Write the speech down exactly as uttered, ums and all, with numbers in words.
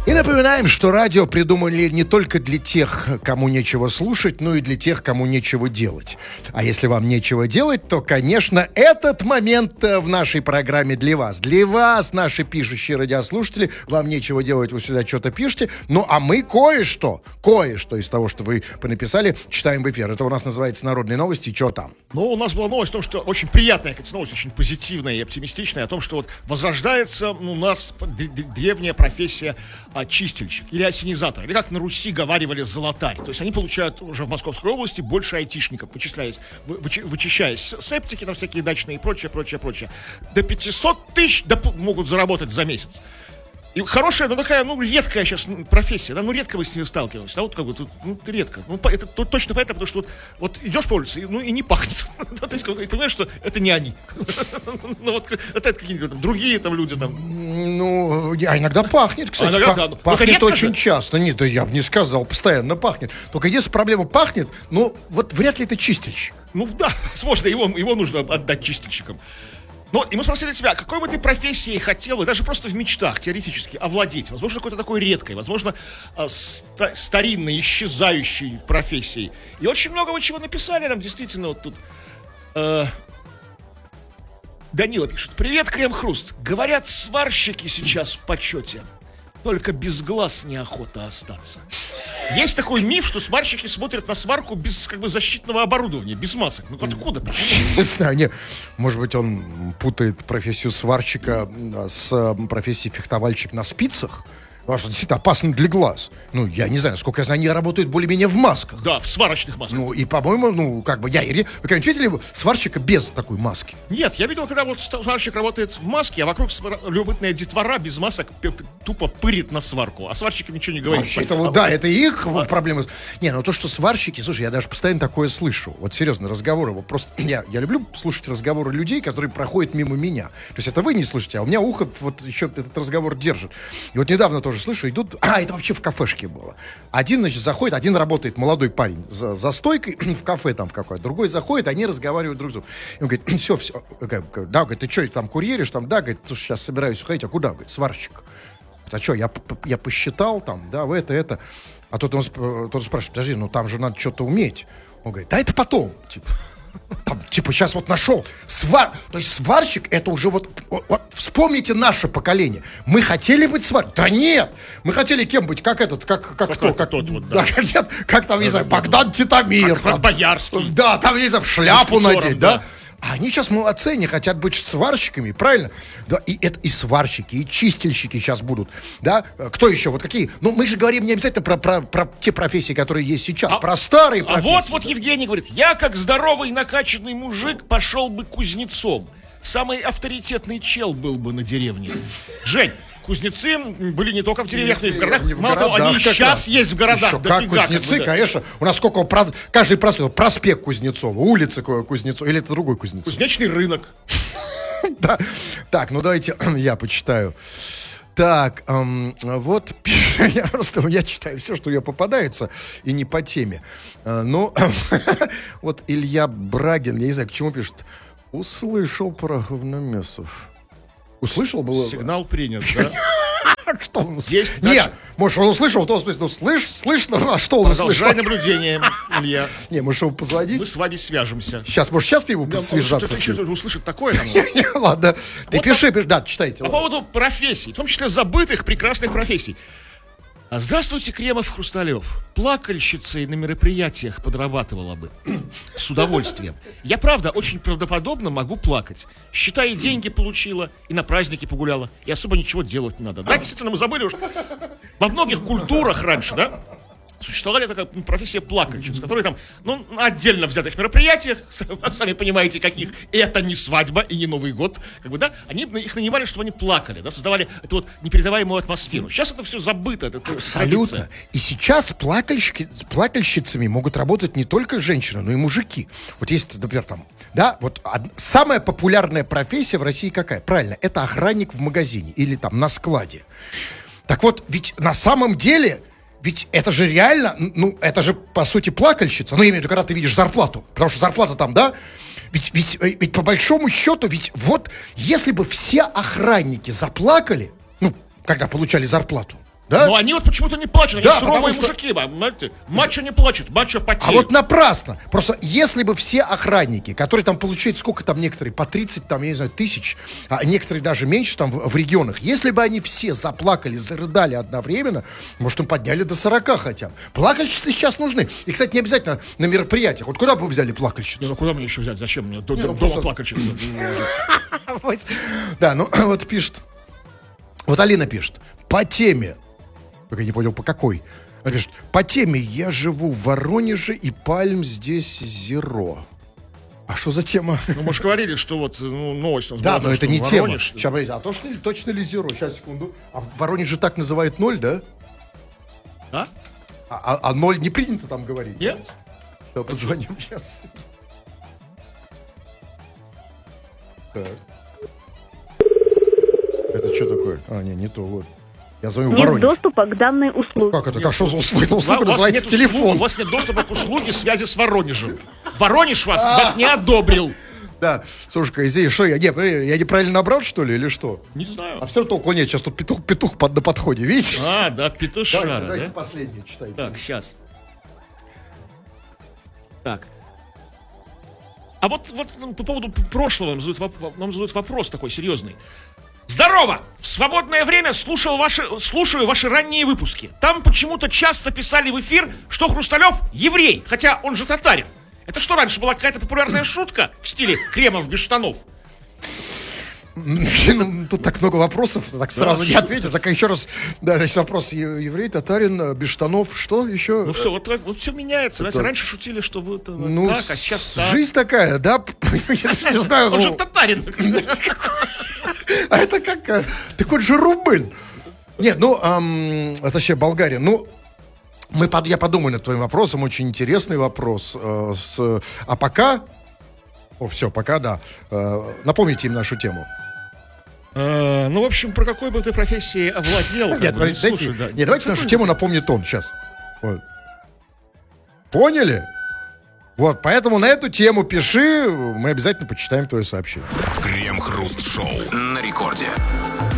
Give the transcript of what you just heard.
И напоминаем, что радио придумали не только для тех, кому нечего слушать, но и для тех, кому нечего делать. А если вам нечего делать, то, конечно, этот момент в нашей программе для вас. Для вас, наши пишущие радиослушатели, вам нечего делать, вы сюда что-то пишете. Ну, а мы кое-что, кое-что из того, что вы понаписали, читаем в эфир. Это у нас называется «Народные новости». Что там? Ну, у нас была новость о том, что очень приятная, кстати, новость, очень позитивная и оптимистичная, о том, что вот возрождается у нас древняя профессия чистильщик или осенизатор, или как на Руси говаривали золотарь. То есть они получают уже в Московской области больше айтишников, вычисляясь, вычи, вычищаясь септики на всякие дачные и прочее, прочее, прочее. До пятьсот тысяч могут заработать за месяц. И хорошая, ну такая, ну редкая сейчас профессия, да, ну редко вы с ней сталкивались, да, вот как бы, тут, ну редко, ну это тут точно понятно, потому что вот, вот идешь по улице, ну и не пахнет, то есть и понимаешь, что это не они, ну вот это какие-то другие там люди там. Ну, а иногда пахнет, кстати, а иногда, Пах, да. Пахнет очень же? часто, нет, я бы не сказал, постоянно пахнет, только единственная проблема пахнет, ну вот вряд ли это чистильщик. Ну да, возможно, его, его нужно отдать чистильщикам. Ну, и мы спросили тебя, какой бы ты профессией хотел бы, даже просто в мечтах, теоретически, овладеть? Возможно, какой-то такой редкой, возможно, ста- старинной, исчезающей профессией. И очень много вы чего написали нам, действительно, вот тут. Э- Данила пишет. Привет, Крем-Хруст. Говорят, сварщики сейчас в почете. Только без глаз неохота остаться. Есть такой миф, что сварщики смотрят на сварку без как бы защитного оборудования, без масок. Ну откуда? Не знаю, не. Может быть, он путает профессию сварщика с профессией фехтовальщик на спицах? Потому что действительно опасно для глаз. Ну, я не знаю, сколько я знаю, они работают более-менее в масках. Да, в сварочных масках. Ну, и, по-моему, ну, как бы, я... Вы когда-нибудь видели сварщика без такой маски? Нет, я видел, когда вот сварщик работает в маске, а вокруг любопытная детвора без масок тупо пырит на сварку, а сварщикам ничего не говорит. Это, вот, да, это их а... проблемы. Не, ну то, что сварщики... Слушай, я даже постоянно такое слышу. Вот серьезно, разговоры. Вот просто я, я люблю слушать разговоры людей, которые проходят мимо меня. То есть это вы не слышите, а у меня ухо вот еще этот разговор держит. И вот недавно тоже слышу, идут... А, это вообще в кафешке было. Один, значит, заходит, один работает, молодой парень, за, за стойкой в кафе там в какой-то. Другой заходит, они разговаривают друг с другом. И он говорит, все, все. Да, говорит, ты что, там курьеришь? Там, да, говорит, слушай, сейчас собираюсь уходить. А куда? Говорит, сварщик. А что, я, я посчитал там, да, в это, это. А тот, он, тот спрашивает, подожди, ну там же надо что-то уметь. Он говорит, да это потом, типа. Там, типа, сейчас вот нашел. Свар... То есть сварщик, это уже вот, вот, вот... Вспомните наше поколение. Мы хотели быть сварщиком? Да нет! Мы хотели кем быть? Как этот, как, как кто? Как, тот, вот, да. Да, как, нет, как там, не знаю, Богдан Титамир. Как, как Боярский. Да, там, не знаю, шляпу Мушкетером, надеть, да? да? А они сейчас молодцы, они хотят быть сварщиками, правильно? Да, и это и сварщики, и чистильщики сейчас будут, да? Кто еще? Вот какие? Ну, мы же говорим не обязательно про, про, про те профессии, которые есть сейчас, а, про старые профессии. А вот, вот Евгений говорит, я, как здоровый накачанный мужик, пошел бы кузнецом. Самый авторитетный чел был бы на деревне. Жень, кузнецы были не только в деревнях, но и в городах. В Мало того, они сейчас раз. есть в городах. Еще как кузнецы, как бы, да. Конечно. У нас сколько, каждый проспект, проспект Кузнецова, улица Кузнецова, или это другой Кузнецов? Кузнечный рынок. Да. Так, ну давайте я почитаю. Так, эм, вот, я просто, я читаю все, что мне попадается, и не по теме. Э, ну, вот Илья Брагин, я не знаю, к чему пишет. Услышал про говномесов. Услышал было? Сигнал принят, да? Что он услышал? Нет, может, он услышал, то ну, слышь, слышно, а что он услышал? Продолжай наблюдение, Илья. Не, может, его позвонить? Мы с вами свяжемся. Сейчас, может, сейчас ему да, свяжаться с ним? Услышит такое. Ладно, ты пиши, пиши, да, читайте. По поводу профессий, в том числе забытых прекрасных профессий. Здравствуйте, Кремов, Хрусталев. Плакальщицей на мероприятиях подрабатывала бы. С удовольствием. Я, правда, очень правдоподобно могу плакать. Считай, деньги получила, и на праздники погуляла. И особо ничего делать не надо. Да, действительно, мы забыли уж. Во многих культурах раньше, да, существовала такая профессия плакальщиц, которые там, ну, на отдельно взятых мероприятиях, сами понимаете, каких, это не свадьба и не Новый год, как бы, да, они их нанимали, чтобы они плакали, да, создавали эту вот непередаваемую атмосферу. Сейчас это все забыто, это абсолютно. Традиция. И сейчас плакальщики, плакальщицами могут работать не только женщины, но и мужики. Вот есть, например, там, да, вот од... самая популярная профессия в России какая? Правильно, это охранник в магазине или там на складе. Так вот, ведь на самом деле... Ведь это же реально, ну, это же, по сути, плакальщица. Ну, именно, когда ты видишь зарплату. Потому что зарплата там, да? Ведь, ведь, ведь по большому счету, ведь вот, если бы все охранники заплакали, ну, когда получали зарплату, Да? Но они вот почему-то не плачут, они Да, суровые потому что- мужики, знаете. Мачо не плачет, мачо А потеет. вот напрасно. Просто если бы все охранники, которые там получают, сколько там некоторые, по тридцать, там, я не знаю, тысяч, а некоторые даже меньше там в, в регионах, если бы они все заплакали, зарыдали одновременно, может, им подняли до сорока хотя бы. Плакальщицы сейчас нужны. И, кстати, не обязательно на мероприятиях. Вот куда бы вы взяли плакальщицу? Не, ну куда мне еще взять? Зачем мне до- Не, до- ну, дома просто- плакальщица? Да, ну вот пишет. Вот Алина пишет. По теме. Только я не понял, по какой. Она пишет. По теме я живу в Воронеже и Пальм здесь зеро. А что за тема? Ну, мы же говорили, что вот ну, новость у нас Да, была, но это что не тема. Воронеж- Сейчас, подождите, а точно, ли- точно ли зеро? Сейчас, секунду. А в Воронеже так называют ноль, да? Да? А, а- а ноль не принято там говорить? Нет? Да, позвоним сейчас. Так. Это что такое? А, не, не то, вот. Я звоню в Нет Воронеж. доступа к данной услуге. Как это? Как что за услуга? Это У услуга вас называется нет услуг- телефон. У вас нет доступа к услуге связи с Воронежем. Воронеж вас, вас не одобрил. Да, слушай-ка, извини, что я, не, я неправильно набрал, что ли, или что? Не знаю. А все толку нет, сейчас тут петух, петух под, на подходе, видите? А, да, петушара, Давайте, давайте да? последнее читайте. Так, сейчас. Так. А вот, вот ну, по поводу прошлого нам задают, воп- нам задают вопрос такой серьезный. Здорово! В свободное время слушал ваши, слушаю ваши ранние выпуски. Там почему-то часто писали в эфир, что Хрусталев еврей, хотя он же татарин. Это что, раньше была какая-то популярная шутка в стиле Кремов без штанов? Ну, тут так много вопросов, так сразу не что ответил. Так еще раз, да, значит, вопрос. Е- Еврей, татарин, э, без штанов, что еще? Ну все, вот, так- вот все меняется. Знаете, раньше шутили, что вы это вот Ну, так, а сейчас с- так. жизнь такая, да? Я не знаю. Он же ну, татарин. А это как? э, Так он же рубль. Нет, ну, ам, это вообще Болгария. Ну, мы, под- я подумаю над твоим вопросом, очень интересный вопрос. э, с- А пока... О, все, пока, да. Э, Напомните им нашу тему. Э, Ну, в общем, про какой бы ты профессии овладел? как Нет, бы, ну, подождите, слушай, дайте, да. нет, давайте нашу тему напомнит он сейчас. Вот. Поняли? Вот, поэтому на эту тему пиши, мы обязательно почитаем твое сообщение. Крем-хруст-шоу на рекорде.